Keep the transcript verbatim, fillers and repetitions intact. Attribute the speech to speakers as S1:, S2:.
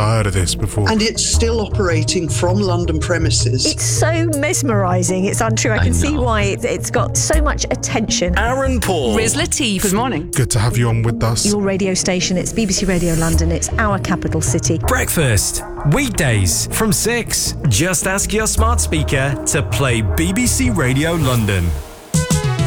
S1: heard of this before.
S2: And it's still operating from London premises.
S3: It's so mesmerising. It's untrue. I can I see why it, it's got so much attention.
S4: Aaron Paul.
S5: Riz Latif. Good morning.
S1: Good to have you on with us.
S3: Your radio station, it's B B C Radio London. It's our capital city.
S4: Breakfast. Weekdays from six. Just ask your smart speaker to play B B C Radio London.